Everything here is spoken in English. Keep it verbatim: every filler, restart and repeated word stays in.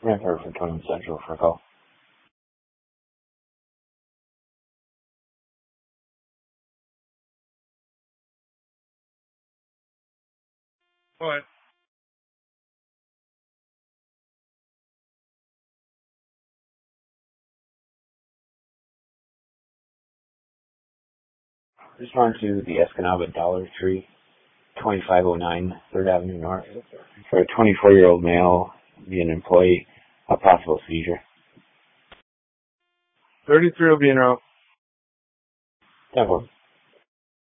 Rampart from twenty-one Central for a call. What? Respond to the Escanaba Dollar Tree, twenty-five oh nine third Avenue North, for a twenty-four-year-old male, be an employee, a possible seizure. thirty-three will be in route. ten four.